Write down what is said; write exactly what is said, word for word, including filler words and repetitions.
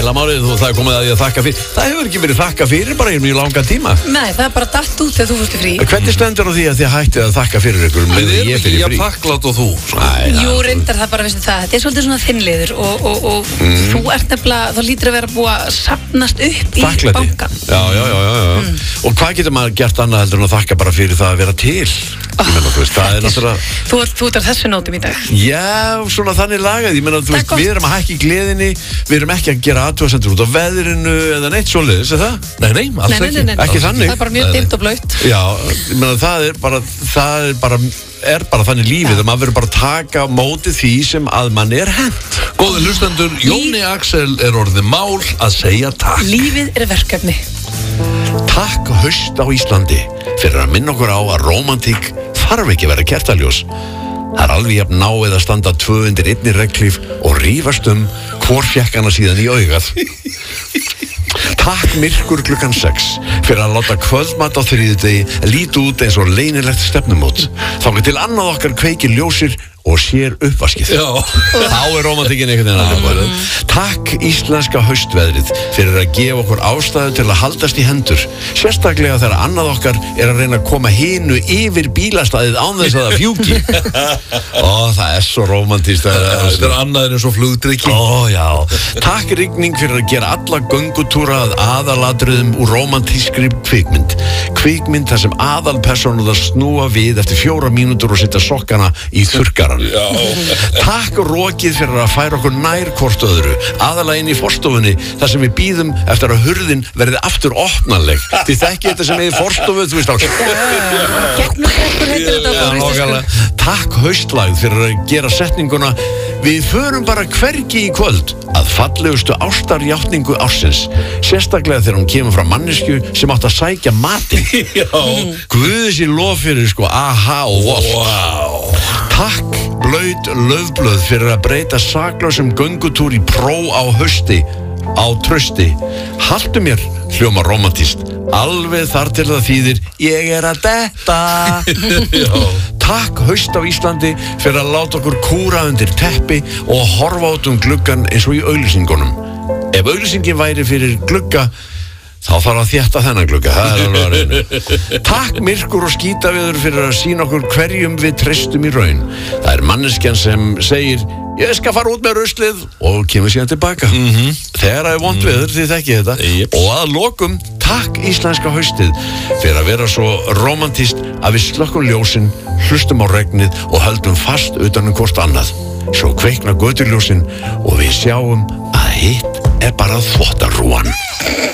heila málið og það er komið að ég að þakka fyrir. Það hefur ekki verið þakka fyrir bara í mjög langan tíma. Nei, það er bara datt út þegar þú fórst í frí. Hvernig stendur á því að þið hættið að þakka fyrir ykkur um leið og ég fyrir frí? Ég þakklátt og þú. Jú, reyndar það bara, veistu það. Þetta er svolítið svona þinnliður og, og, og mm. þú ert nefnilega, þá lítur að vera búið að safnast upp í Þakklæti. bankan. Já, já, já, já, já. Mm. Og hvað getur maður gert annað heldur en að þakka bara fyrir það að vera til? Oh, ég meina, þú veist, það er náttúrulega... Þú ert, þú ert á þessu nótum í dag. Já, svona þannig lagað. Ég meina, þú veist, við erum að hækka í gleðinni, við erum ekki að gera athugasemdir út á veðrinu eða neitt svoleiðis, er það? Nei, nei, alls nei, nei, nei, nei. ekki. Ekki þannig. Það er bara mjög dimmt og blautt. Já, ég meina, það er bara, það er bara, er bara þannig lífið að maður verður bara að taka á móti því sem að mann er hent. Góði hlustendur, Jóni Axel er orðið mál að segja takk. Lífið er verkefni. Takk haust á Íslandi fyrir að minna okkur á að rómantík þarf ekki að vera kertaljós. Það er alveg jafn náið að standa tvö undir einni regnhlíf og rífast um hvor fékk hana síðan í augað. Takk myrkur klukkan sex fyrir að láta kvöldmat á þriðjudegi líta út eins og leynilegt stefnumót. Þangað til annað okkar kveikir ljósir og sér uppvaskið. Já. Þá er rómantíkin einhvern veginn alveg bara. Takk íslenska haustveðrið fyrir að gefa okkur ástæðu til að haldast í hendur. Sérstaklega þegar annað okkar er að reyna að koma hinu yfir bílastæðið án þess að það fjúki. Ó, það er svo rómantískt. Þetta er annaðir eins og flugdrykki. Ó, já. Takk rigning fyrir að gera alla göngutúra að aðalatriðum úr rómantískri kvikmynd. Kvikmynd þar sem aðalpersónuðar snúa við eftir fjóra mínútur og setja sokkana í þurrkar. Já. Takk rokið fyrir að færa okkur nær hvort öðru, aðalega inn í forstofunni þar sem við bíðum eftir að hurðin verði aftur opnanleg. Þið þekkið þetta sem er í forstofu, þú veist á. Gegnumrekkur heitir þetta á íslensku. Takk haustlægð fyrir að gera setninguna við förum bara hvergi í kvöld að fallegustu ástarjátningu ársins, sérstaklega þegar hún kemur frá mannesku sem átt að sækja matinn. Guði sér lof fyrir sko aha og volt. Wow. Takk blaut löfblöð fyrir að breyta saklausum göngutúr í pró á hausti á trausti. Haltu mér hljóma rómantískt, alveg þar til það þýðir ég er að detta. Takk haust á Íslandi fyrir að láta okkur kúra undir teppi og horfa út um gluggan eins og í auglýsingunum. Ef auglýsingin væri fyrir glugga þá þarf að þétta þennan glugga, það er alveg að reyna. Takk myrkur og skítaveður fyrir að sína okkur hverjum við treystum í raun. Það er manneskjan sem segir ég skal fara út með ruslið og kemur síðan tilbaka. Mm-hmm. Þegar það er vont veður, þið þekkið þetta. Yep. Og að lokum, takk íslenska haustið fyrir að vera svo romantískt að við slökkum ljósin, hlustum á regnið og höldum fast utan um hvort annað. Svo kveikna göturljósin og við sjáum að hitt er bara þvottarúan.